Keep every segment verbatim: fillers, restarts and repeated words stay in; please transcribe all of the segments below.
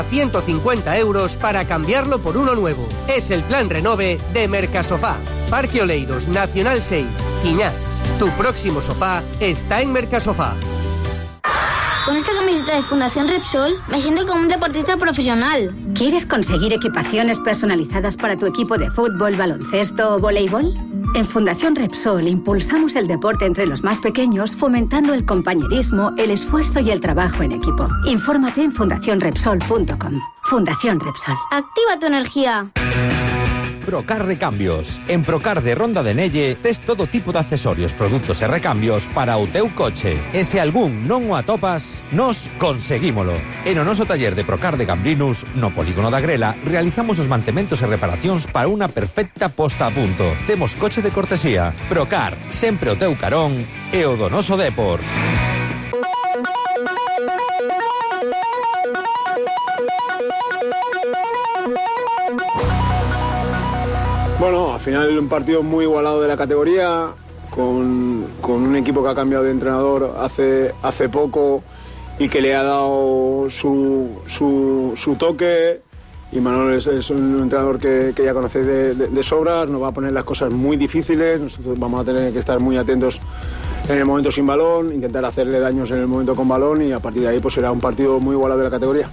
ciento cincuenta euros para cambiarlo por uno nuevo. Es el plan Renove de Mercasofá. Parque Oleiros, Nacional seis, Quiñás. Tu próximo sofá está en Mercasofá. Con esta camiseta de Fundación Repsol me siento como un deportista profesional. ¿Quieres conseguir equipaciones personalizadas para tu equipo de fútbol, baloncesto o voleibol? En Fundación Repsol impulsamos el deporte entre los más pequeños, fomentando el compañerismo, el esfuerzo y el trabajo en equipo. Infórmate en fundación repsol punto com. Fundación Repsol. Activa tu energía. Procar Recambios. En Procar de Ronda de Nelle tes todo tipo de accesorios, produtos e recambios para o teu coche. E se algún non o atopas, nos conseguímolo. En o noso taller de Procar de Gambrinus, no polígono da Grela, realizamos os mantementos e reparacións para unha perfecta posta a punto. Temos coche de cortesía. Procar, sempre o teu carón e o do noso Depor. Bueno, al final un partido muy igualado de la categoría, con, con un equipo que ha cambiado de entrenador hace, hace poco y que le ha dado su, su, su toque. Y Manuel es, es un entrenador que, que ya conocéis de, de, de sobras, nos va a poner las cosas muy difíciles, nosotros vamos a tener que estar muy atentos en el momento sin balón, intentar hacerle daños en el momento con balón y a partir de ahí pues será un partido muy igualado de la categoría.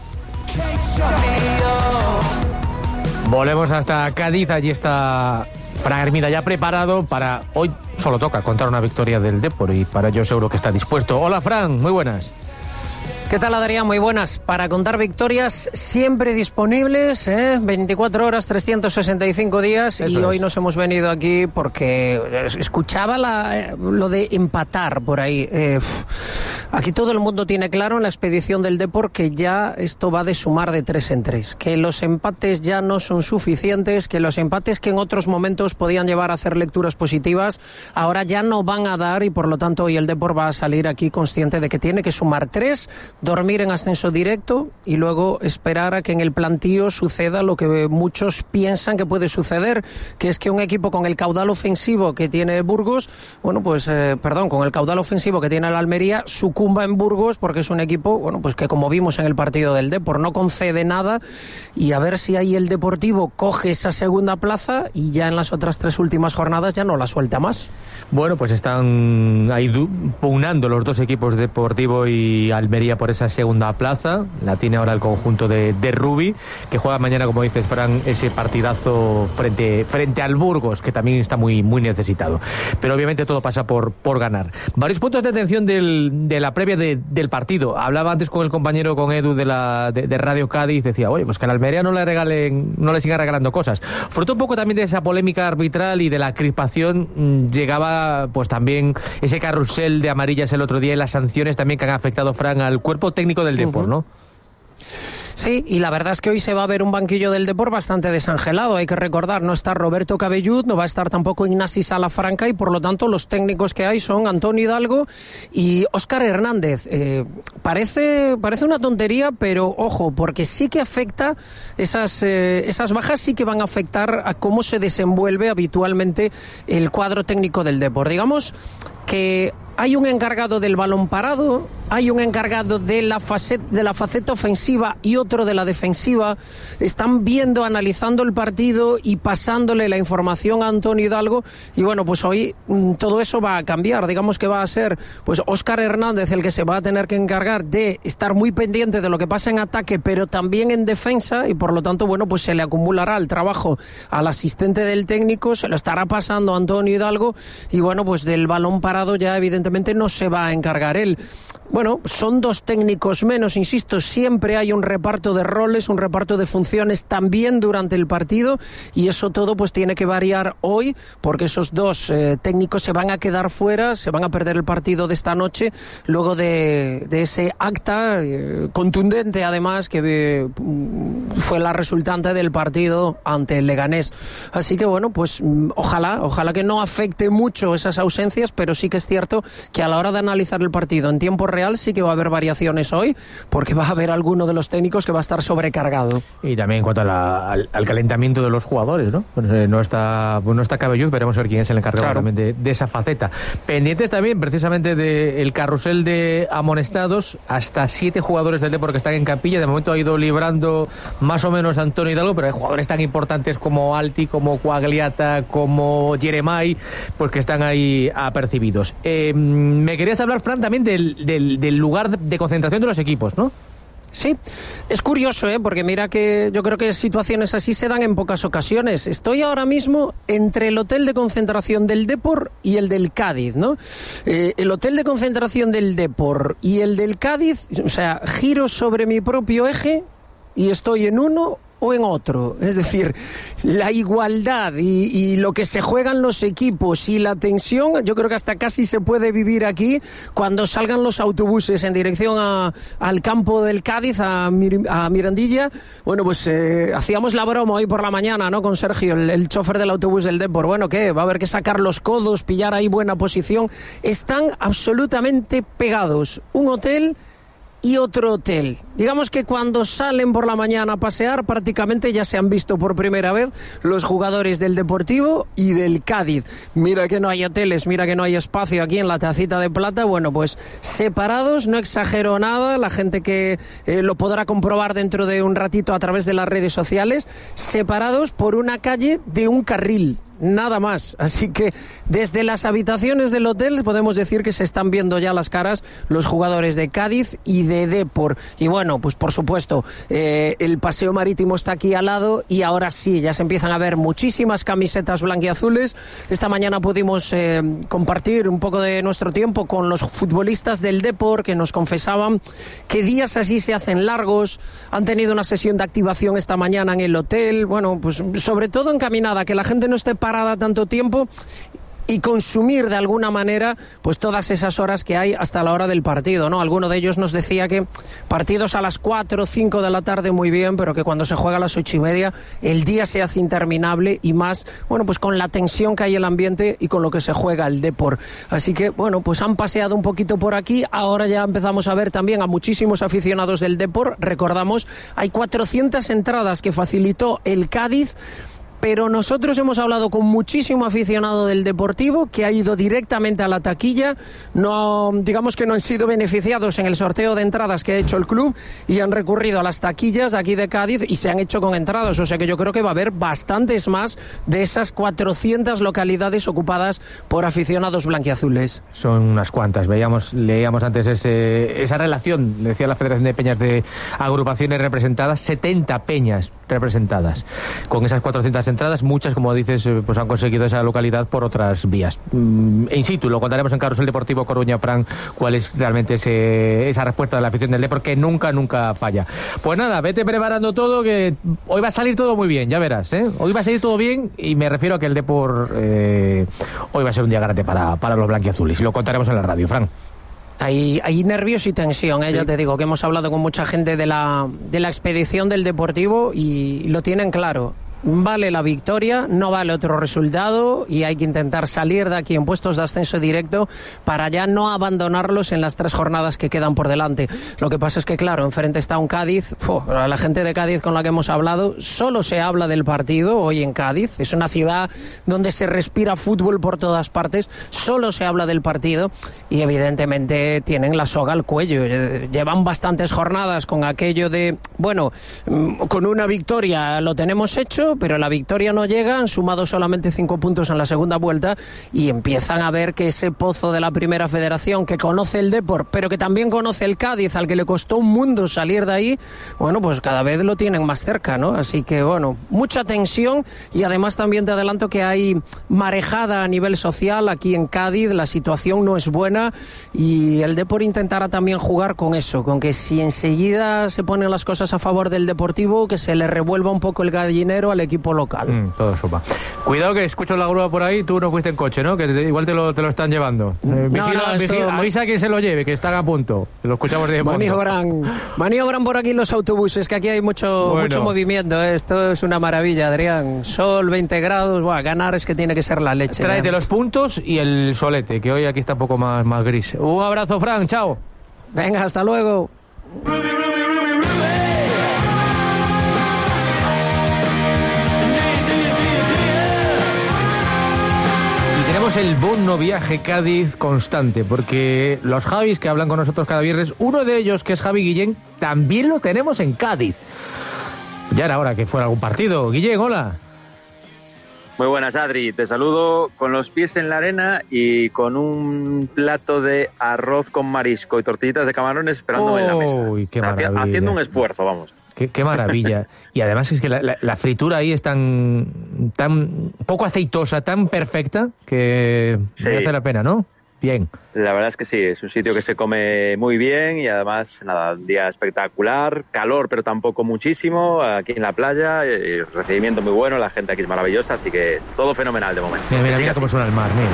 Volvemos hasta Cádiz, allí está Fran Hermida ya preparado para... Hoy solo toca contar una victoria del Depor y para ello seguro que está dispuesto. Hola Fran, muy buenas. ¿Qué tal, Adrián? Muy buenas. Para contar victorias siempre disponibles, ¿eh? veinticuatro horas, trescientos sesenta y cinco días. Eso y es. Hoy nos hemos venido aquí porque escuchaba la, lo de empatar por ahí. Eh, aquí todo el mundo tiene claro en la expedición del Depor que ya esto va de sumar de tres en tres. Que los empates ya no son suficientes, que los empates que en otros momentos podían llevar a hacer lecturas positivas, ahora ya no van a dar y por lo tanto hoy el Depor va a salir aquí consciente de que tiene que sumar tres, dormir en ascenso directo y luego esperar a que en el plantío suceda lo que muchos piensan que puede suceder, que es que un equipo con el caudal ofensivo que tiene Burgos, bueno pues, eh, perdón, con el caudal ofensivo que tiene la Almería, sucumba en Burgos porque es un equipo, bueno pues que como vimos en el partido del Depor, no concede nada y a ver si ahí el Deportivo coge esa segunda plaza y ya en las otras tres últimas jornadas ya no la suelta más. Bueno, pues están ahí pugnando los dos equipos, Deportivo y Almería, por esa segunda plaza. La tiene ahora el conjunto de, de Rubi, que juega mañana, como dices Fran, ese partidazo frente, frente al Burgos, que también está muy, muy necesitado. Pero obviamente todo pasa por, por ganar. Varios puntos de atención del, de la previa de, del partido. Hablaba antes con el compañero, con Edu de, la, de, de Radio Cádiz, decía, oye, pues que a la Almería no le regalen, no le sigan regalando cosas. Fruto un poco también de esa polémica arbitral y de la crispación, mmm, llegaba pues también ese carrusel de amarillas el otro día y las sanciones también que han afectado, Fran, al cuerpo técnico del Depor, uh-huh. ¿no? Sí, y la verdad es que hoy se va a ver un banquillo del Depor bastante desangelado. Hay que recordar, no está Roberto Cabellud, no va a estar tampoco Ignasi Salafranca y por lo tanto los técnicos que hay son Antonio Hidalgo y Óscar Hernández. Eh, parece, parece una tontería, pero ojo, porque sí que afecta, esas, eh, esas bajas sí que van a afectar a cómo se desenvuelve habitualmente el cuadro técnico del Depor. Digamos que hay un encargado del balón parado, hay un encargado de la faceta, de la faceta ofensiva y otro de la defensiva. Están viendo, analizando el partido y pasándole la información a Antonio Hidalgo. Y bueno, pues hoy mmm, todo eso va a cambiar. Digamos que va a ser pues Óscar Hernández el que se va a tener que encargar de estar muy pendiente de lo que pasa en ataque, pero también en defensa. Y por lo tanto, bueno, pues se le acumulará el trabajo al asistente del técnico, se lo estará pasando a Antonio Hidalgo. Y bueno, pues del balón parado ya evidentemente no se va a encargar él. Bueno, son dos técnicos menos, insisto, siempre hay un reparto de roles, un reparto de funciones también durante el partido y eso todo pues tiene que variar hoy porque esos dos eh, técnicos se van a quedar fuera, se van a perder el partido de esta noche luego de, de ese acta eh, contundente además que eh, fue la resultante del partido ante el Leganés. Así que bueno, pues ojalá, ojalá que no afecte mucho esas ausencias, pero sí que es cierto que a la hora de analizar el partido en tiempo real sí que va a haber variaciones hoy, porque va a haber alguno de los técnicos que va a estar sobrecargado. Y también en cuanto a la, al, al calentamiento de los jugadores, ¿no? Pues, eh, no está, pues no está Cabellut, veremos a ver quién es el encargado claro. también de, de esa faceta. Pendientes también precisamente del carrusel de amonestados, hasta siete jugadores del Depor que están en capilla. De momento ha ido librando más o menos Antonio Hidalgo, pero hay jugadores tan importantes como Alti, como Quagliata, como Jeremai, pues que están ahí apercibidos. Eh, me querías hablar, Fran, también del, del, del lugar de concentración de los equipos, ¿no? Sí, es curioso, ¿eh? Porque mira que yo creo que situaciones así se dan en pocas ocasiones. Estoy ahora mismo entre el hotel de concentración del Depor y el del Cádiz, ¿no? Eh, el hotel de concentración del Depor y el del Cádiz, o sea, giro sobre mi propio eje y estoy en uno o en otro. Es decir, la igualdad y, y lo que se juegan los equipos y la tensión, yo creo que hasta casi se puede vivir aquí cuando salgan los autobuses en dirección a, al campo del Cádiz, a, Mir, a Mirandilla. Bueno, pues eh, hacíamos la broma hoy por la mañana, ¿no? Con Sergio, el, el chofer del autobús del Depor. Bueno, ¿qué? Va a haber que sacar los codos, pillar ahí buena posición. Están absolutamente pegados. Un hotel y otro hotel. Digamos que cuando salen por la mañana a pasear, prácticamente ya se han visto por primera vez los jugadores del Deportivo y del Cádiz. Mira que no hay hoteles, mira que no hay espacio aquí en la Tacita de Plata. Bueno, pues separados, no exagero nada, la gente que eh, lo podrá comprobar dentro de un ratito a través de las redes sociales, separados por una calle de un carril. Nada más, así que desde las habitaciones del hotel podemos decir que se están viendo ya las caras los jugadores de Cádiz y de Depor. Y bueno, pues por supuesto, eh, el paseo marítimo está aquí al lado y ahora sí, ya se empiezan a ver muchísimas camisetas blanquiazules. Esta mañana pudimos eh, compartir un poco de nuestro tiempo con los futbolistas del Depor que nos confesaban que días así se hacen largos, han tenido una sesión de activación esta mañana en el hotel, bueno, pues sobre todo encaminada a que la gente no esté parada tanto tiempo y consumir de alguna manera pues todas esas horas que hay hasta la hora del partido, ¿no? Alguno de ellos nos decía que partidos a las cuatro o cinco de la tarde muy bien, pero que cuando se juega a las ocho y media el día se hace interminable y más, bueno, pues con la tensión que hay en el ambiente y con lo que se juega el Depor. Así que, bueno, pues han paseado un poquito por aquí, ahora ya empezamos a ver también a muchísimos aficionados del Depor. Recordamos, hay cuatrocientas entradas que facilitó el Cádiz, pero nosotros hemos hablado con muchísimo aficionado del Deportivo que ha ido directamente a la taquilla, no, digamos que no han sido beneficiados en el sorteo de entradas que ha hecho el club y han recurrido a las taquillas aquí de Cádiz y se han hecho con entradas, o sea que yo creo que va a haber bastantes más de esas cuatrocientas localidades ocupadas por aficionados blanquiazules. Son unas cuantas, veíamos, leíamos antes ese, esa relación, decía la Federación de Peñas de agrupaciones representadas, setenta peñas representadas, con esas cuatrocientas entradas, muchas, como dices, pues han conseguido esa localidad por otras vías. In situ, lo contaremos en Carrusel Deportivo Coruña, Fran, cuál es realmente ese, esa respuesta de la afición del Depor, que nunca, nunca falla. Pues nada, vete preparando todo, que hoy va a salir todo muy bien, ya verás, ¿eh? Hoy va a salir todo bien, y me refiero a que el Depor eh, hoy va a ser un día grande para, para los blanquiazules, y lo contaremos en la radio, Fran. Hay, hay nervios y tensión, ¿eh? Sí. Ya te digo que hemos hablado con mucha gente de la, de la expedición del Deportivo y lo tienen claro. Vale la victoria, no vale otro resultado y hay que intentar salir de aquí en puestos de ascenso directo para ya no abandonarlos en las tres jornadas que quedan por delante. Lo que pasa es que, claro, enfrente está un Cádiz. Uf, la gente de Cádiz con la que hemos hablado, solo se habla del partido hoy en Cádiz. Es una ciudad donde se respira fútbol por todas partes, solo se habla del partido y evidentemente tienen la soga al cuello. Llevan bastantes jornadas con aquello de, bueno, con una victoria lo tenemos hecho, pero la victoria no llega, han sumado solamente cinco puntos en la segunda vuelta y empiezan a ver que ese pozo de la primera federación que conoce el Depor, pero que también conoce el Cádiz, al que le costó un mundo salir de ahí, bueno, pues cada vez lo tienen más cerca, ¿no? Así que, bueno, mucha tensión y además también te adelanto que hay marejada a nivel social aquí en Cádiz, la situación no es buena y el Depor intentará también jugar con eso, con que si enseguida se ponen las cosas a favor del Deportivo, que se le revuelva un poco el gallinero al al equipo local. Mm, todo suma. Cuidado que escucho la grúa por ahí, tú no fuiste en coche, ¿no? Que te, igual te lo, te lo están llevando. Eh, vigila, no, no, esto... vigila, avisa a quien se lo lleve, que están a punto. Lo escuchamos de maniobran, maniobran por aquí los autobuses, que aquí hay mucho, bueno. mucho movimiento. ¿eh? Esto es una maravilla, Adrián. Sol, veinte grados, buah, ganar es que tiene que ser la leche. Tráete ¿eh? los puntos y el solete, que hoy aquí está un poco más, más gris. Un abrazo, Fran, chao. Venga, hasta luego. El bono viaje Cádiz constante, porque los Javis que hablan con nosotros cada viernes, uno de ellos, que es Javi Guillén, también lo tenemos en Cádiz. Ya era hora que fuera algún partido. Guillén, hola. Muy buenas, Adri. Te saludo con los pies en la arena y con un plato de arroz con marisco y tortillitas de camarones esperándome oh, en la mesa. Uy, qué maravilla. Haciendo un esfuerzo, vamos. Qué, qué maravilla. Y además es que la, la, la fritura ahí es tan, tan poco aceitosa, tan perfecta, que sí. merece la pena, ¿no? Bien. La verdad es que sí, es un sitio que se come muy bien y además, nada, un día espectacular, calor pero tampoco muchísimo, aquí en la playa, y recibimiento muy bueno, la gente aquí es maravillosa, así que todo fenomenal de momento. Mira, mira, mira cómo suena el mar, mira,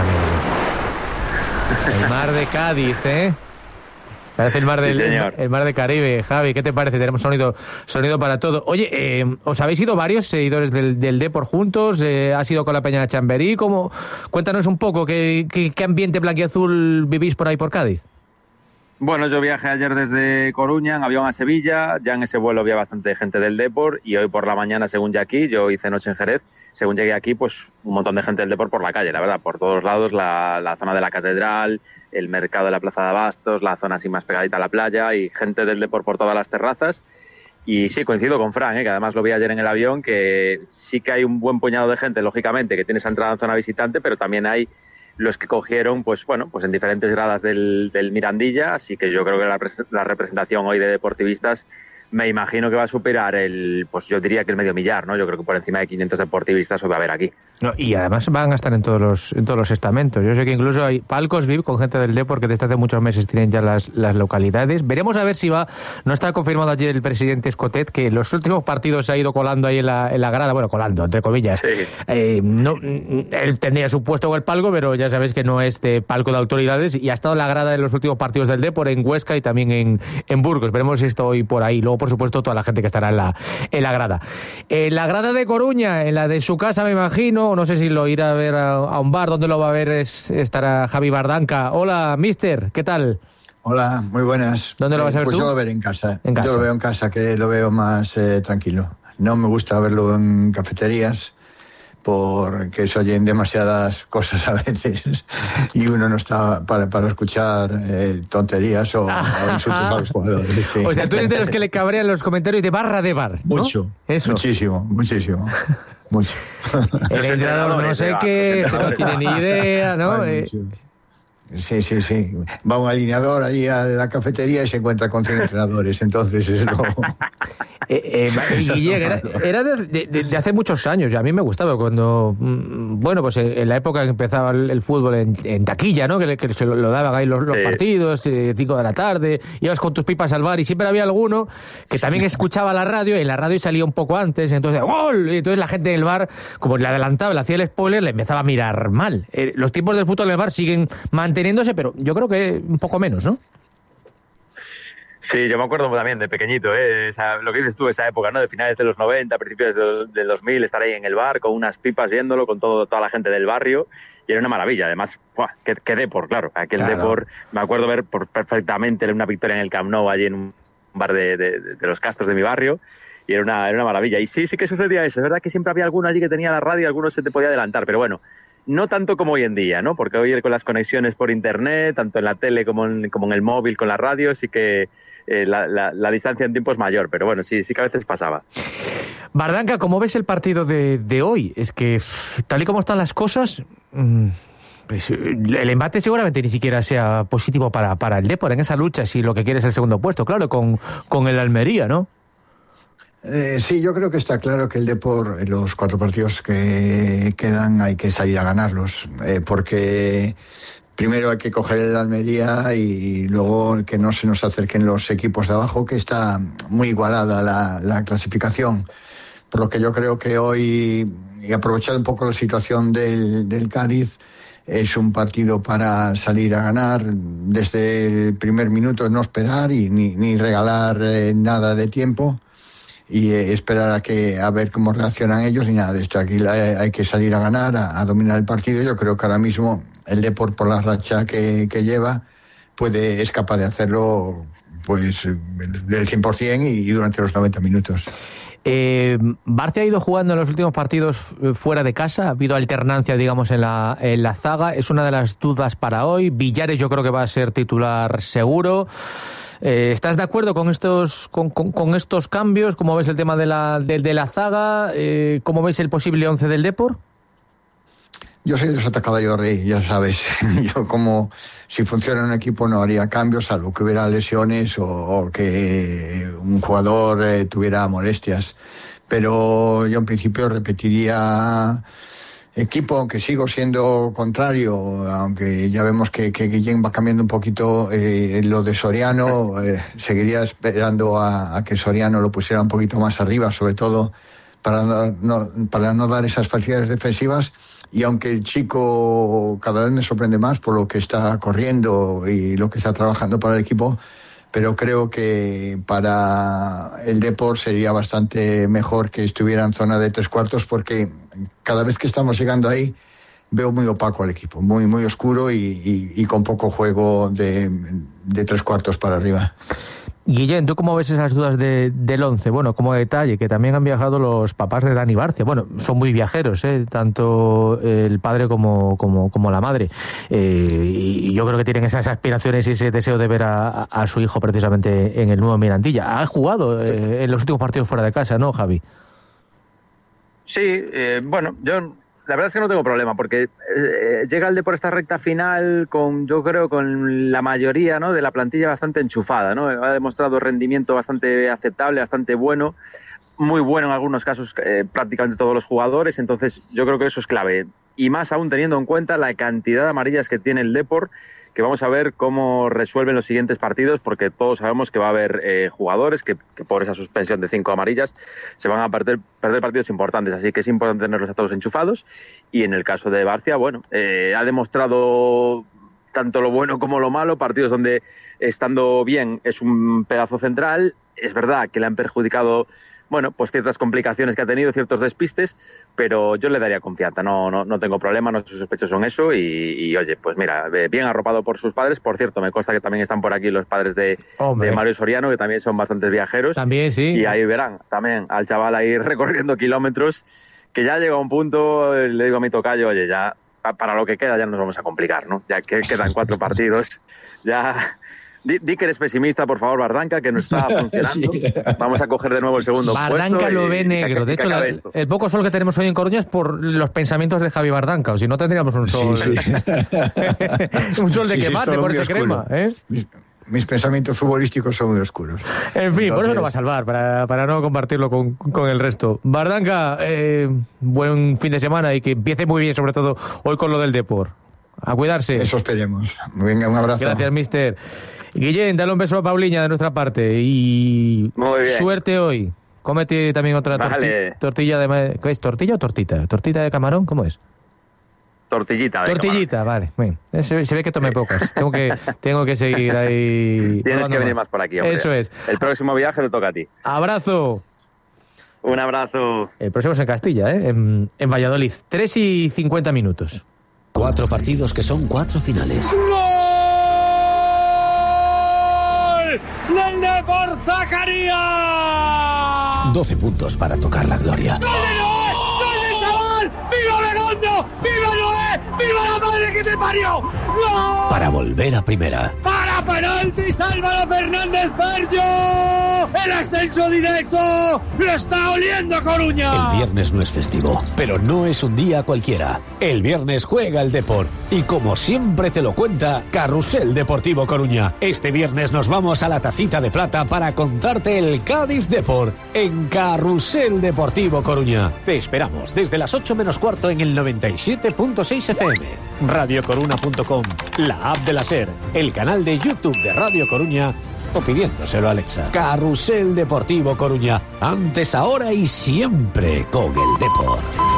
mira. El mar de Cádiz, ¿eh? Parece el mar del sí, el mar de Caribe. Javi, ¿qué te parece? Tenemos sonido sonido para todo. Oye, eh, ¿os habéis ido varios seguidores del, del Depor juntos? Eh, ¿Has ido con la Peña de Chamberí? ¿Cómo? Cuéntanos un poco, ¿qué, qué, qué ambiente blanquiazul vivís por ahí por Cádiz? Bueno, yo viajé ayer desde Coruña en avión a Sevilla, ya en ese vuelo había bastante gente del Depor y hoy por la mañana, según llegué aquí, yo hice noche en Jerez, según llegué aquí, pues un montón de gente del Depor por la calle, la verdad, por todos lados, la, la zona de la Catedral, el mercado de la Plaza de Abastos, la zona así más pegadita a la playa y gente del Depor por todas las terrazas. Y sí, coincido con Fran, ¿eh? que además lo vi ayer en el avión, que sí que hay un buen puñado de gente, lógicamente, que tiene esa entrada en zona visitante, pero también hay los que cogieron, pues bueno, pues en diferentes gradas del, del Mirandilla, así que yo creo que la, la representación hoy de deportivistas me imagino que va a superar el, pues yo diría que el medio millar, ¿no? Yo creo que por encima de quinientos deportivistas hoy va a haber aquí. No, y además van a estar en todos los en todos los estamentos. Yo sé que incluso hay palcos V I P con gente del Depor que desde hace muchos meses tienen ya las, las localidades. Veremos a ver si va. No está confirmado ayer el presidente Escotet, que en los últimos partidos se ha ido colando ahí en la, en la grada, bueno, colando, entre comillas. Sí. Eh, no, él tendría su puesto con el palco, pero ya sabéis que no es de palco de autoridades y ha estado en la grada en los últimos partidos del Depor, en Huesca y también en, en Burgos. Veremos si está hoy por ahí. Luego, por supuesto, toda la gente que estará en la, en la grada. En la grada de Coruña, en la de su casa, me imagino, no sé si lo irá a ver a, a un bar, ¿dónde lo va a ver? Es, estará Javi Bardanca. Hola, mister, ¿qué tal? Hola, muy buenas. ¿Dónde lo vas a ver pues tú? Yo lo veré en casa. en casa. Yo lo veo en casa, que lo veo más eh, tranquilo. No me gusta verlo en cafeterías porque se oyen demasiadas cosas a veces y uno no está para, para escuchar eh, tonterías o, o insultos a los jugadores. Sí. O sea, tú eres de los que le cabrean los comentarios de barra de bar, ¿no? Mucho, Eso. muchísimo, muchísimo. Mucho. El entrenador no sé qué, que no tiene ni idea, ¿no? Vale, sí, sí, sí. Va un alineador allí a la cafetería y se encuentra con cien entrenadores, entonces es lo... Eh, eh, Guillén, era, era de, de, de hace muchos años y a mí me gustaba cuando, bueno, pues en la época que empezaba el, el fútbol en, en taquilla, ¿no? Que, que se lo, lo daban ahí los, los sí. partidos, eh, cinco de la tarde, ibas con tus pipas al bar y siempre había alguno que también escuchaba la radio y en la radio salía un poco antes, entonces ¡gol! Y entonces la gente en el bar, como le adelantaba, le hacía el spoiler, le empezaba a mirar mal. Eh, los tiempos del fútbol en el bar siguen manteniéndose, pero yo creo que un poco menos, ¿no? Sí, yo me acuerdo también de pequeñito, ¿eh? Esa, lo que dices tú, esa época, ¿no? De finales de los noventa, principios del de dos mil, estar ahí en el bar con unas pipas viéndolo, con todo, toda la gente del barrio, y era una maravilla. Además, ¡buah! qué, qué Depor, claro. Aquel claro. Depor, me acuerdo ver por, perfectamente una victoria en el Camp Nou, allí en un bar de, de, de los Castros de mi barrio, y era una, era una maravilla. Y sí, sí que sucedía eso. Es verdad que siempre había alguno allí que tenía la radio y alguno se te podía adelantar, pero bueno, no tanto como hoy en día, ¿no? Porque hoy con las conexiones por internet, tanto en la tele como en, como en el móvil, con la radio, sí que eh, la, la, la distancia en tiempo es mayor, pero bueno, sí, sí que a veces pasaba. Bardanca, ¿cómo ves el partido de, de hoy? Es que, tal y como están las cosas, mmm, pues, el embate seguramente ni siquiera sea positivo para, para el Depor en esa lucha, si lo que quiere es el segundo puesto, claro, con, con el Almería, ¿no? Eh, sí, yo creo que está claro que el Depor, los cuatro partidos que quedan, hay que salir a ganarlos, eh, porque primero hay que coger el Almería y luego que no se nos acerquen los equipos de abajo, que está muy igualada la, la clasificación. por lo que yo creo que hoy, y aprovechando un poco la situación del, del Cádiz, es un partido para salir a ganar desde el primer minuto, no esperar y ni, ni regalar eh, nada de tiempo y eh, esperar a que a ver cómo reaccionan ellos, ni nada de esto. Aquí hay, hay que salir a ganar, a, a dominar el partido. Yo creo que ahora mismo el Depor, por la racha que, que lleva, puede es capaz de hacerlo pues del cien por ciento y, y durante los noventa minutos. Eh, Barcia ha ido jugando en los últimos partidos fuera de casa, ha habido alternancia, digamos, en la, en la zaga. Es una de las dudas para hoy. Villares yo creo que va a ser titular seguro. Eh, ¿Estás de acuerdo con estos con, con, con estos cambios? ¿Cómo ves el tema de la, de, de la zaga? Eh, ¿Cómo ves el posible once del Depor? Yo soy de Sota Caballo Rey, ya sabes. Yo como si funciona un equipo no haría cambios, salvo que hubiera lesiones o, o que un jugador eh, tuviera molestias. Pero yo en principio repetiría equipo, aunque sigo siendo contrario, aunque ya vemos que, que Guillén va cambiando un poquito eh, lo de Soriano. Eh, seguiría esperando a, a que Soriano lo pusiera un poquito más arriba, sobre todo para no, no, para no dar esas facilidades defensivas. Y aunque el chico cada vez me sorprende más por lo que está corriendo y lo que está trabajando para el equipo, pero creo que para el Depor sería bastante mejor que estuviera en zona de tres cuartos, porque cada vez que estamos llegando ahí veo muy opaco al equipo, muy muy oscuro y, y, y con poco juego de, de tres cuartos para arriba. Guillén, ¿tú cómo ves esas dudas de, del once? Bueno, como detalle, que también han viajado los papás de Dani Barcia. Bueno, son muy viajeros, ¿eh? Tanto el padre como, como, como la madre. Eh, y yo creo que tienen esas aspiraciones y ese deseo de ver a, a su hijo precisamente en el nuevo Mirandilla. Ha jugado eh, en los últimos partidos fuera de casa, ¿no, Javi? Sí, eh, bueno, yo... La verdad es que no tengo problema, porque eh, llega el de por esta recta final con, yo creo, con la mayoría, ¿no?, de la plantilla bastante enchufada, ¿no? Ha demostrado rendimiento bastante aceptable, bastante bueno, muy bueno en algunos casos, eh, prácticamente todos los jugadores. Entonces yo creo que eso es clave. Y más aún teniendo en cuenta la cantidad de amarillas que tiene el Depor, que vamos a ver cómo resuelven los siguientes partidos, porque todos sabemos que va a haber eh, jugadores que, que por esa suspensión de cinco amarillas se van a perder, perder partidos importantes, así que es importante tenerlos a todos enchufados. Y en el caso de Barcia, bueno, eh, ha demostrado tanto lo bueno como lo malo, partidos donde estando bien es un pedazo central. Es verdad que le han perjudicado, bueno, pues ciertas complicaciones que ha tenido, ciertos despistes, pero yo le daría confianza, no no, no tengo problema, no soy sospechoso en eso y, y oye, pues mira, bien arropado por sus padres. Por cierto, me consta que también están por aquí los padres de, de Mario Soriano, que también son bastantes viajeros. También, sí. Y ahí verán también al chaval ahí recorriendo kilómetros, que ya llega a un punto, le digo a mi tocayo, oye, ya para lo que queda ya nos vamos a complicar, ¿no? Ya que quedan cuatro partidos, ya... Di, di que eres pesimista, por favor, Bardanca, que no está funcionando. Sí. Vamos a coger de nuevo el segundo Bardanca puesto. Bardanca lo ve negro. De hecho, la, el poco sol que tenemos hoy en Coruña es por los pensamientos de Javi Bardanca, o si no tendríamos un sol. Sí, sí. un sol de sí, que sí, mate por ese oscuro. Crema. ¿eh? Mis, mis pensamientos futbolísticos son muy oscuros. En fin, Entonces... por eso no va a salvar, para, para no compartirlo con, con el resto. Bardanca, eh, buen fin de semana y que empiece muy bien, sobre todo hoy con lo del Depor. A cuidarse. Eso esperemos. Venga, un abrazo. Gracias, mister. Guillén, dale un beso a Pauliña de nuestra parte y suerte hoy. Cómete también otra vale. torti- tortilla de... ¿Qué es? ¿Tortilla o tortita? ¿Tortita de camarón? ¿Cómo es? Tortillita de Tortillita, camarón. Vale. Bueno, se, se ve que tomé sí. pocas. Tengo que, tengo que seguir ahí. Tienes que venir más por aquí, hombre. Eso es. El próximo viaje te toca a ti. Abrazo. Un abrazo. El próximo es en Castilla, ¿eh? En, en Valladolid. tres y cincuenta minutos. Cuatro partidos que son cuatro finales. ¡Gol! ¡Del Depor Zacarías! doce puntos para tocar la gloria. ¡Gol de Noé! ¡Gol del chaval! ¡Viva Begondo! ¡Viva Noé! ¡Viva la madre que te parió! ¡Gol! Para volver a primera. ¡Para penaltis Álvaro Fernández Ferjo! ¡El ascenso directo! ¡Lo está oliendo Coruña! El viernes no es festivo, pero no es un día cualquiera. El viernes juega el Depor. Y como siempre te lo cuenta, Carrusel Deportivo Coruña. Este viernes nos vamos a la Tacita de Plata para contarte el Cádiz Depor en Carrusel Deportivo Coruña. Te esperamos desde las ocho menos cuarto en el noventa y siete punto seis F M, radio coruna punto com, la app de la SER, el canal de YouTube de Radio Coruña rato pidiéndoselo a Alexa. Carrusel Deportivo Coruña. Antes, ahora y siempre con el Depor.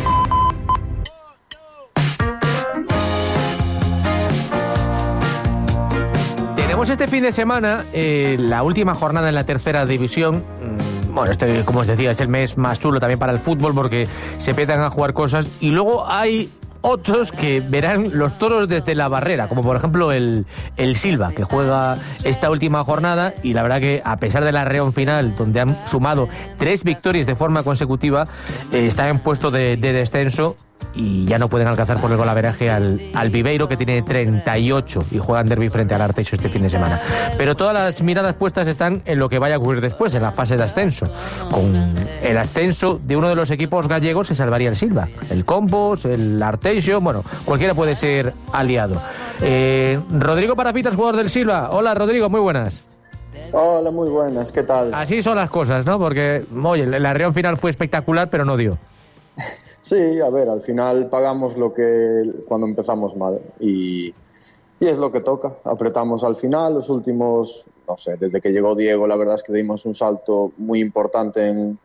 Tenemos este fin de semana eh, la última jornada en la tercera división. Bueno, este, como os decía, es el mes más chulo también para el fútbol porque se empiezan a jugar cosas. Y luego hay otros que verán los toros desde la barrera, como por ejemplo el, el Silva, que juega esta última jornada. Y la verdad que a pesar del arreón final, donde han sumado tres victorias de forma consecutiva, eh, está en puesto de, de descenso. Y ya no pueden alcanzar por el golaveraje al, al Viveiro, que tiene treinta y ocho y juegan derbi frente al Arteixo este fin de semana. Pero todas las miradas puestas están en lo que vaya a ocurrir después, en la fase de ascenso. Con el ascenso de uno de los equipos gallegos se salvaría el Silva, el Compos, el Arteixo, bueno, cualquiera puede ser aliado. Eh, Rodrigo Parafitas, jugador del Silva. Hola Rodrigo, muy buenas. Hola, muy buenas, ¿qué tal? Así son las cosas, ¿no? Porque, oye, el arreón final fue espectacular, pero no dio. Sí, a ver, al final pagamos lo que cuando empezamos mal y, y es lo que toca. Apretamos al final, los últimos, no sé, desde que llegó Diego, la verdad es que dimos un salto muy importante en,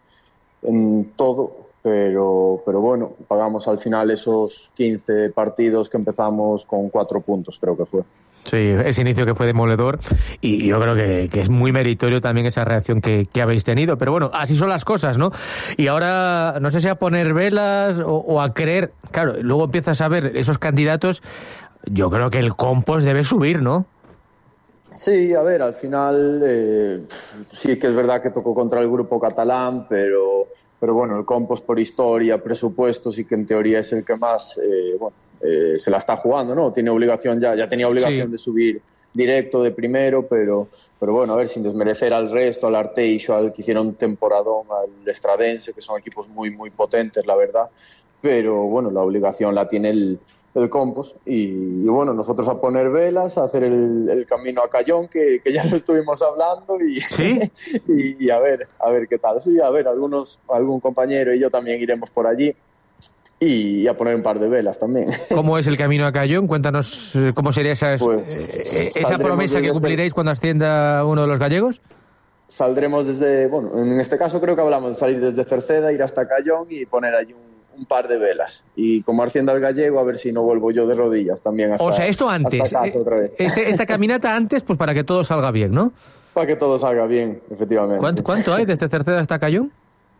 en todo, pero, pero bueno, pagamos al final esos quince partidos que empezamos con cuatro puntos, creo que fue. Sí, ese inicio que fue demoledor y yo creo que, que es muy meritorio también esa reacción que, que habéis tenido, pero bueno, así son las cosas, ¿no? Y ahora, no sé si a poner velas o, o a creer, claro, luego empiezas a ver esos candidatos, yo creo que el Compos debe subir, ¿no? Sí, a ver, al final eh, sí que es verdad que tocó contra el grupo catalán, pero, pero bueno, el Compos por historia, presupuestos y que en teoría es el que más, eh, bueno, Eh, se la está jugando, ¿no? Tiene obligación ya, ya tenía obligación sí. de subir directo de primero, pero, pero bueno, a ver, sin desmerecer al resto, al Arteixo, al que hicieron temporadón, al Estradense, que son equipos muy, muy potentes, la verdad, pero bueno, la obligación la tiene el, el Compos y, y bueno, nosotros a poner velas, a hacer el, el camino a Cayón, que, que ya lo estuvimos hablando y, ¿Sí? y, y a ver, a ver qué tal. Sí, a ver, algunos, algún compañero y yo también iremos por allí. Y a poner un par de velas también. ¿Cómo es el camino a Cayón? Cuéntanos cómo sería esa, pues, eh, esa promesa que cumpliréis cuando ascienda uno de los gallegos. Saldremos desde, bueno, en este caso creo que hablamos de salir desde Cerceda, ir hasta Cayón y poner allí un, un par de velas. Y como ascienda el gallego, a ver si no vuelvo yo de rodillas también hasta, o sea, esto antes, hasta casa otra vez. Este, esta caminata antes, pues para que todo salga bien, ¿no? Para que todo salga bien, efectivamente. ¿Cuánto, cuánto hay desde Cerceda hasta Cayón?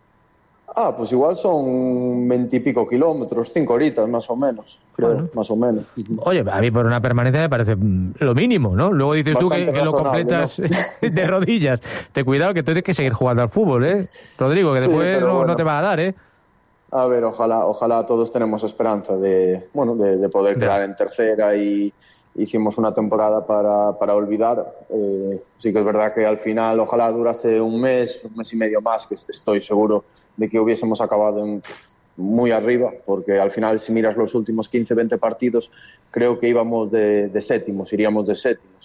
Ah, pues igual son veintipico kilómetros, cinco horitas más o menos, creo, bueno. más o menos. Oye, a mí por una permanencia me parece lo mínimo, ¿no? Luego dices Bastante tú que, que lo completas, ¿no? de rodillas. Ten cuidado que tú tienes que seguir jugando al fútbol, ¿eh? Rodrigo, que sí, después no, bueno, no te va a dar, ¿eh? A ver, ojalá, ojalá todos tenemos esperanza de, bueno, de, de poder quedar en tercera y hicimos una temporada para, para olvidar. Eh, sí que es verdad que al final ojalá durase un mes, un mes y medio más, que estoy seguro de que hubiésemos acabado en, muy arriba, porque al final si miras los últimos quince, veinte partidos, creo que íbamos de, de séptimos, iríamos de séptimos.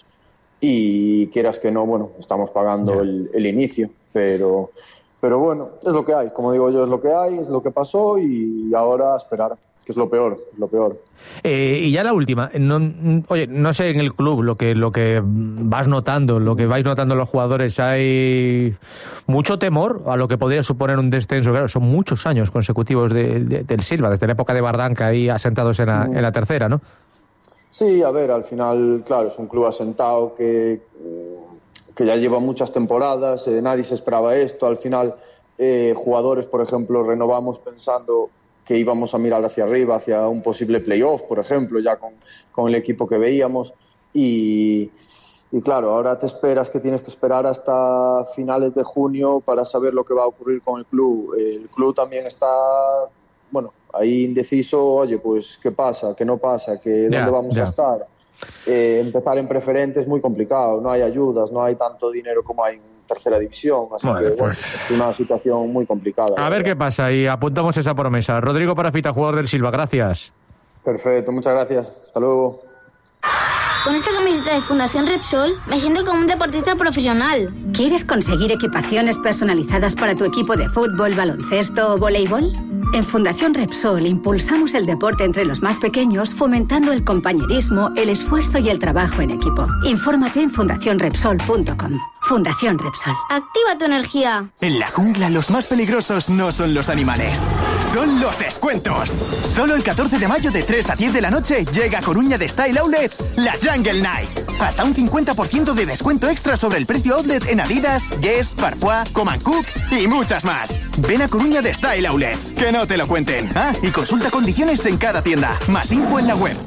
Y quieras que no, bueno, estamos pagando el, el inicio, pero, pero bueno, es lo que hay, como digo yo, es lo que hay, es lo que pasó y ahora esperar, que es lo peor, lo peor. Eh, y ya la última, no, oye, no sé en el club lo que lo que vas notando, lo que vais notando los jugadores, ¿hay mucho temor a lo que podría suponer un descenso? Claro, son muchos años consecutivos de, de, del Silva, desde la época de Bardanca ahí asentados en la, en la tercera, ¿no? Sí, a ver, al final, claro, es un club asentado que, que ya lleva muchas temporadas, eh, nadie se esperaba esto, al final eh, jugadores, por ejemplo, renovamos pensando que íbamos a mirar hacia arriba, hacia un posible playoff, por ejemplo, ya con, con el equipo que veíamos. Y, y claro, ahora te esperas que tienes que esperar hasta finales de junio para saber lo que va a ocurrir con el club. El club también está, bueno, ahí indeciso, oye, pues, ¿qué pasa? ¿Qué no pasa? ¿Qué, ¿Dónde yeah, vamos yeah. a estar? Eh, empezar en preferente es muy complicado, no hay ayudas, no hay tanto dinero como hay en tercera división, así vale, que bueno, pues es una situación muy complicada. A ver qué pasa y apuntamos esa promesa. Rodrigo Parafita, jugador del Silva, gracias. Perfecto, muchas gracias, hasta luego. Con esta camiseta de Fundación Repsol me siento como un deportista profesional. ¿Quieres conseguir equipaciones personalizadas para tu equipo de fútbol, baloncesto o voleibol? En Fundación Repsol impulsamos el deporte entre los más pequeños, fomentando el compañerismo, el esfuerzo y el trabajo en equipo. Infórmate en fundación repsol punto com. Fundación Repsol. Activa tu energía. En la jungla los más peligrosos no son los animales, son los descuentos. Solo el catorce de mayo de tres a diez de la noche llega a Coruña de Style Outlets la Jungle Night. Hasta un cincuenta por ciento de descuento extra sobre el precio outlet en Adidas, Guess, Parfois, Coman Cook y muchas más. Ven a Coruña de Style Outlets, que no te lo cuenten. Ah, y consulta condiciones en cada tienda. Más info en la web.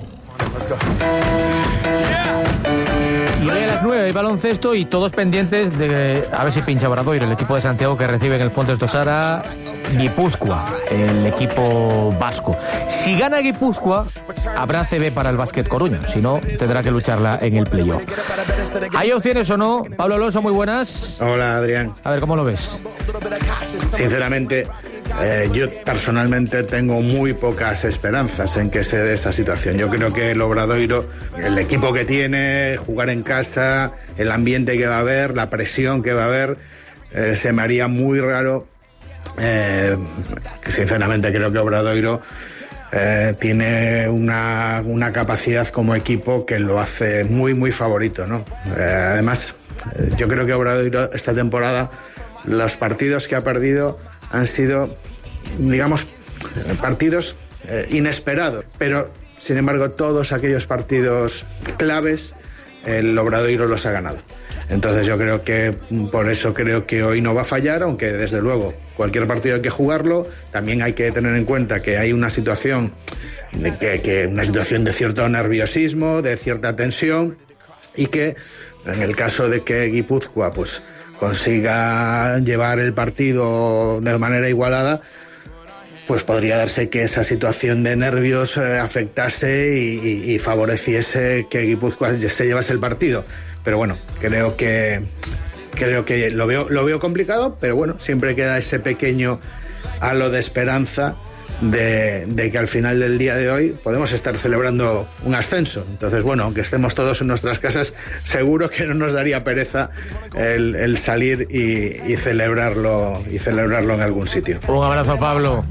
Y hoy a las nueve hay baloncesto y todos pendientes de a ver si pincha Obradoiro, el equipo de Santiago que recibe en el Fontes do Sara Guipúzcoa, el equipo vasco. Si gana Guipúzcoa, habrá C B para el Básquet Coruña, si no, tendrá que lucharla en el playoff. ¿Hay opciones o no? Pablo Alonso, muy buenas. Hola, Adrián. A ver, ¿cómo lo ves? Sinceramente, eh, yo personalmente tengo muy pocas esperanzas en que se dé esa situación. Yo creo que el Obradoiro, el equipo que tiene, jugar en casa, el ambiente que va a haber, la presión que va a haber, eh, se me haría muy raro. Eh, sinceramente creo que Obradoiro eh, tiene una, una capacidad como equipo que lo hace muy muy favorito, ¿no? Eh, además, eh, yo creo que Obradoiro esta temporada, los partidos que ha perdido han sido, digamos, partidos eh, inesperados, pero sin embargo todos aquellos partidos claves el Obradoiro los ha ganado. Entonces yo creo que por eso creo que hoy no va a fallar, aunque desde luego cualquier partido hay que jugarlo. También hay que tener en cuenta que hay una situación de que, que una situación de cierto nerviosismo, de cierta tensión, y que en el caso de que Guipúzcoa pues consiga llevar el partido de manera igualada, pues podría darse que esa situación de nervios eh, afectase y, y, y favoreciese que Guipúzcoa se llevase el partido. Pero bueno, creo que creo que lo veo lo veo complicado, pero bueno, siempre queda ese pequeño halo de esperanza de, de que al final del día de hoy podemos estar celebrando un ascenso. Entonces, bueno, aunque estemos todos en nuestras casas, seguro que no nos daría pereza el, el salir y, y celebrarlo y celebrarlo en algún sitio. Un abrazo, Pablo.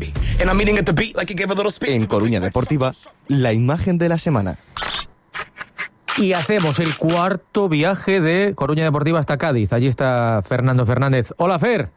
En Coruña Deportiva, la imagen de la semana. Y hacemos el cuarto viaje de Coruña Deportiva hasta Cádiz. Allí está Fernando Fernández. Hola, Fer.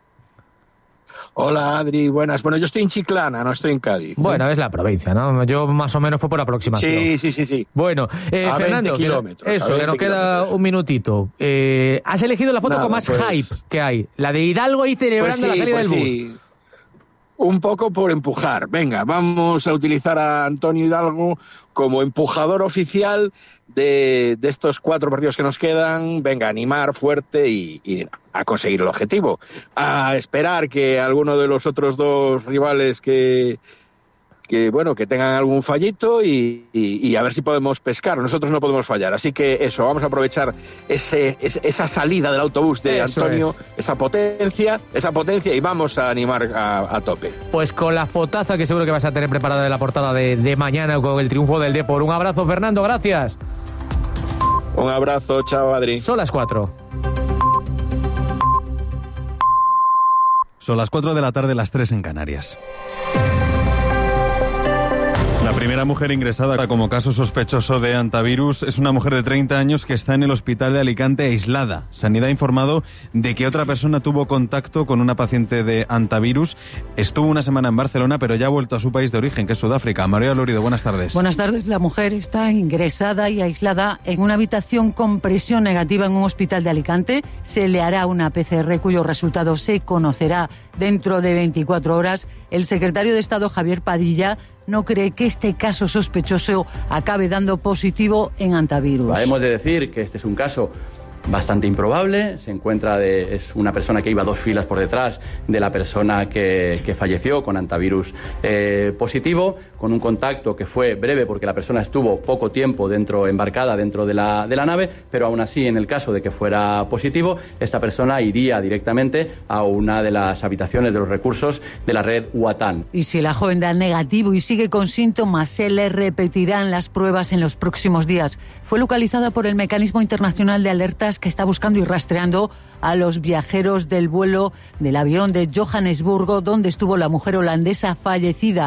Hola, Adri, buenas. Bueno, yo estoy en Chiclana, no estoy en Cádiz. Bueno, es la provincia, ¿no? Yo más o menos fue por aproximación. Sí, sí, sí, sí. Bueno, eh, a Fernando, veinte kilómetros, que, eso, que nos queda un minutito. Eh, has elegido la foto Nada, con más pues, hype que hay. La de Hidalgo ahí celebrando pues sí, la salida pues del bus. Sí. Un poco por empujar. Venga, vamos a utilizar a Antonio Hidalgo como empujador oficial de, de estos cuatro partidos que nos quedan. Venga, a animar fuerte y, y a conseguir el objetivo. A esperar que alguno de los otros dos rivales que, que bueno, que tengan algún fallito y, y, y a ver si podemos pescar. Nosotros no podemos fallar. Así que eso, vamos a aprovechar ese, esa salida del autobús de Eso Antonio, es. esa potencia, esa potencia y vamos a animar a, a tope. Pues con la fotaza que seguro que vas a tener preparada de la portada de, de mañana con el triunfo del Depor. Un abrazo, Fernando, gracias. Un abrazo, chao, Adri. Son las cuatro. Son las cuatro de la tarde, las tres en Canarias. La primera mujer ingresada como caso sospechoso de hantavirus es una mujer de treinta años que está en el hospital de Alicante aislada. Sanidad ha informado de que otra persona tuvo contacto con una paciente de hantavirus. Estuvo una semana en Barcelona, pero ya ha vuelto a su país de origen, que es Sudáfrica. María Lorido, buenas tardes. Buenas tardes. La mujer está ingresada y aislada en una habitación con presión negativa en un hospital de Alicante. Se le hará una P C R cuyo resultado se conocerá dentro de veinticuatro horas. El secretario de Estado, Javier Padilla, no cree que este caso sospechoso acabe dando positivo en hantavirus. Hemos de decir que este es un caso bastante improbable. Se encuentra de, es una persona que iba dos filas por detrás de la persona que, que falleció con hantavirus eh, positivo, con un contacto que fue breve porque la persona estuvo poco tiempo dentro, embarcada dentro de la, de la nave, pero aún así, en el caso de que fuera positivo, esta persona iría directamente a una de las habitaciones de los recursos de la red Uatán. Y si la joven da negativo y sigue con síntomas, se le repetirán las pruebas en los próximos días. Fue localizada por el Mecanismo Internacional de Alertas, que está buscando y rastreando a los viajeros del vuelo del avión de Johannesburgo, donde estuvo la mujer holandesa fallecida.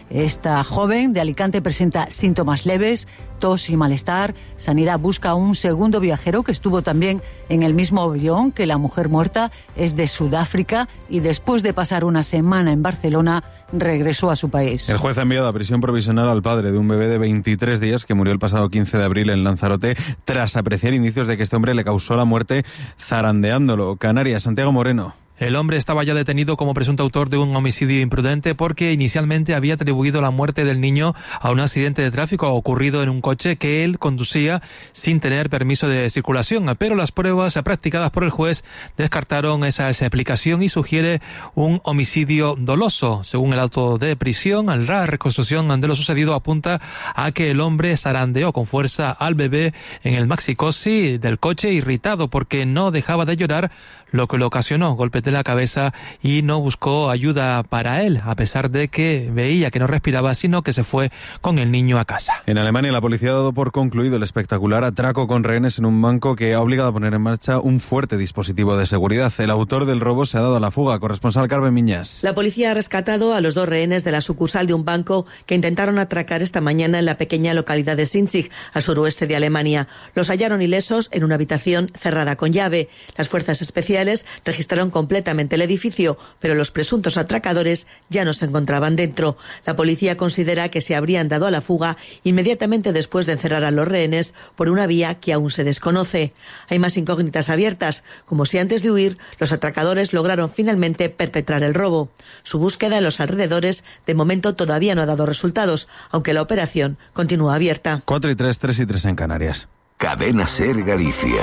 Esta joven de Alicante presenta síntomas leves, tos y malestar. Sanidad busca un segundo viajero que estuvo también en el mismo avión que la mujer muerta. Es de Sudáfrica y después de pasar una semana en Barcelona regresó a su país. El juez ha enviado a prisión provisional al padre de un bebé de veintitrés días que murió el pasado quince de abril en Lanzarote tras apreciar indicios de que este hombre le causó la muerte zarandeándolo. Canarias, Santiago Moreno. El hombre estaba ya detenido como presunto autor de un homicidio imprudente porque inicialmente había atribuido la muerte del niño a un accidente de tráfico ocurrido en un coche que él conducía sin tener permiso de circulación. Pero las pruebas practicadas por el juez descartaron esa explicación y sugiere un homicidio doloso. Según el auto de prisión, la reconstrucción de lo sucedido apunta a que el hombre zarandeó con fuerza al bebé en el maxicosi del coche, irritado porque no dejaba de llorar, lo que le ocasionó golpes de la cabeza y no buscó ayuda para él, a pesar de que veía que no respiraba, sino que se fue con el niño a casa. En Alemania, la policía ha dado por concluido el espectacular atraco con rehenes en un banco que ha obligado a poner en marcha un fuerte dispositivo de seguridad. El autor del robo se ha dado a la fuga. Corresponsal Carmen Miñas. La policía ha rescatado a los dos rehenes de la sucursal de un banco que intentaron atracar esta mañana en la pequeña localidad de Sinzig, al suroeste de Alemania. Los hallaron ilesos en una habitación cerrada con llave. Las fuerzas especiales registraron completamente el edificio, pero los presuntos atracadores ya no se encontraban dentro. La policía considera que se habrían dado a la fuga inmediatamente después de encerrar a los rehenes por una vía que aún se desconoce. Hay más incógnitas abiertas, como si antes de huir los atracadores lograron finalmente perpetrar el robo. Su búsqueda en los alrededores de momento todavía no ha dado resultados, aunque la operación continúa abierta. cuatro y tres, tres y tres en Canarias. Cadena SER Galicia.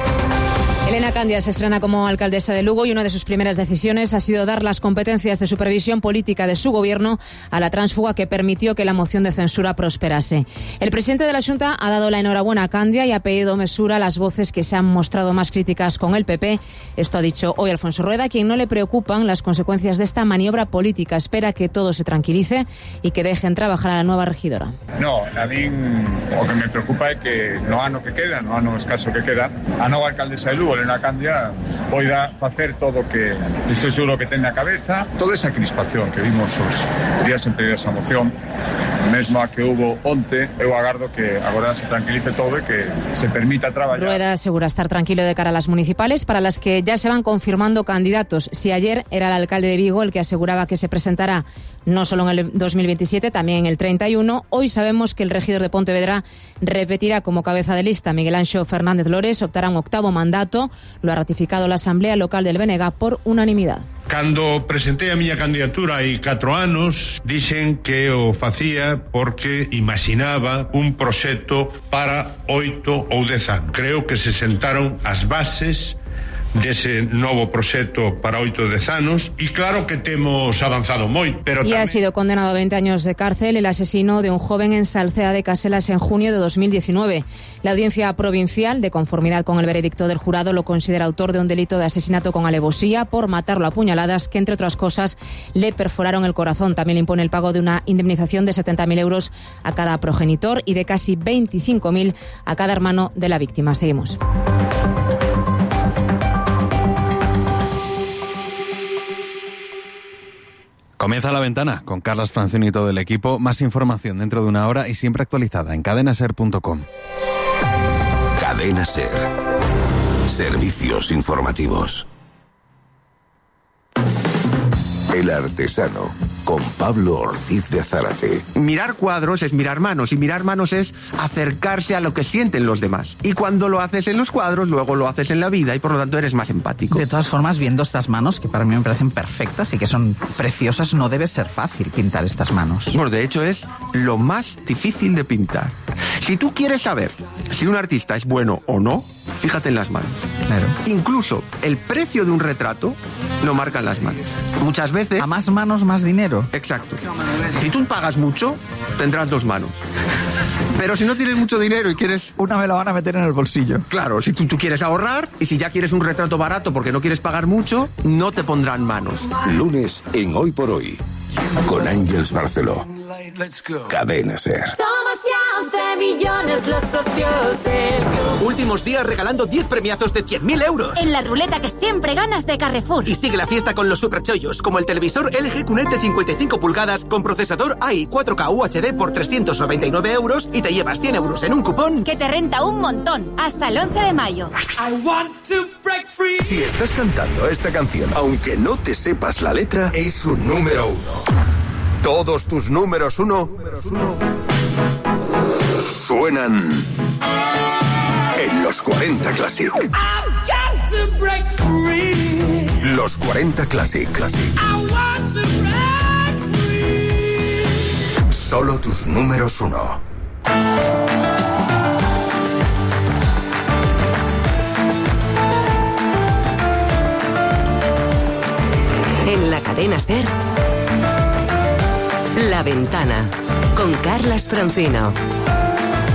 Elena Candia se estrena como alcaldesa de Lugo y una de sus primeras decisiones ha sido dar las competencias de supervisión política de su gobierno a la tránsfuga que permitió que la moción de censura prosperase. El presidente de la Xunta ha dado la enhorabuena a Candia y ha pedido mesura a las voces que se han mostrado más críticas con el P P. Esto ha dicho hoy Alfonso Rueda, a quien no le preocupan las consecuencias de esta maniobra política. Espera que todo se tranquilice y que dejen trabajar a la nueva regidora. No, a mí o que me preocupa es que no ano que queda, no ano escaso que queda, a nova alcaldesa de Lugo, Elena Candia, poida facer todo o que estou seguro que ten na cabeza, toda esa crispación que vimos os días anteriores á moción, mesmo a que hubo onte, eu agardo que agora se tranquilice todo e que se permita traballar. Rueda asegura estar tranquilo de cara a las municipales, para las que ya se van confirmando candidatos. Si ayer era el alcalde de Vigo el que aseguraba que se presentará no solo en el dos mil veintisiete, también en el treinta y uno, hoy sabemos que el regidor de Pontevedra repetirá como cabeza de lista. Miguel Anxo Fernández Lores optará un octavo mandato. Lo ha ratificado la Asamblea Local del B N G por unanimidad. Cando presentei a miña candidatura hai catro anos, dixen que o facía porque imaginaba un proxecto para oito ou dez anos. Creo que se sentaron as bases dese novo proxecto para oito dez anos e claro que temos avanzado moito, pero y tamén... ha sido condenado a veinte años de cárcel el asesino de un joven en Salceda de Caselas en junio de dos mil diecinueve. La audiencia provincial, de conformidad con el veredicto del jurado, lo considera autor de un delito de asesinato con alevosía por matarlo a puñaladas que, entre otras cosas, le perforaron el corazón. También le impone el pago de una indemnización de setenta mil euros a cada progenitor y de casi veinticinco mil a cada hermano de la víctima. Seguimos. Comienza La Ventana con Carlas Francioni y todo el equipo. Más información dentro de una hora y siempre actualizada en cadena ser punto com. Cadena SER. Servicios informativos. El Artesano, con Pablo Ortiz de Zárate. Mirar cuadros es mirar manos, y mirar manos es acercarse a lo que sienten los demás. Y cuando lo haces en los cuadros, luego lo haces en la vida, y por lo tanto eres más empático. De todas formas, viendo estas manos, que para mí me parecen perfectas y que son preciosas, no debe ser fácil pintar estas manos. Bueno, de hecho es lo más difícil de pintar. Si tú quieres saber si un artista es bueno o no, fíjate en las manos. Claro. Incluso el precio de un retrato lo marcan las manos. Muchas veces... A más manos, más dinero. Exacto. Si tú pagas mucho, tendrás dos manos. Pero si no tienes mucho dinero y quieres... Una me la van a meter en el bolsillo. Claro, si tú, tú quieres ahorrar y si ya quieres un retrato barato porque no quieres pagar mucho, no te pondrán manos. Lunes en Hoy por Hoy, con Ángeles Barceló. Cadena SER. Somos siempre millones los socios del club. Últimos días regalando diez premiazos de cien mil euros. En la ruleta que siempre ganas de Carrefour. Y sigue la fiesta con los superchollos, como el televisor L G Q N E T de cincuenta y cinco pulgadas con procesador A I cuatro K U H D por trescientos noventa y nueve euros y te llevas cien euros en un cupón que te renta un montón. Hasta el once de mayo. I want to break free. Si estás cantando esta canción, aunque no te sepas la letra, es un número uno. Todos tus números uno, suenan en los cuarenta Classic. I've got to break free. Los cuarenta Classic. I want to break free. Solo tus números uno. En la cadena SER, La Ventana, con Carlas Francino.